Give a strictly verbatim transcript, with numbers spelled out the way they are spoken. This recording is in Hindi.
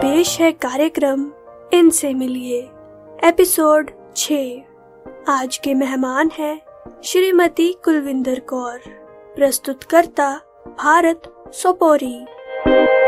पेश है कार्यक्रम इनसे मिलिए एपिसोड छह। आज के मेहमान हैं श्रीमती कुलविंदर कौर, प्रस्तुतकर्ता भारत सोपोरी।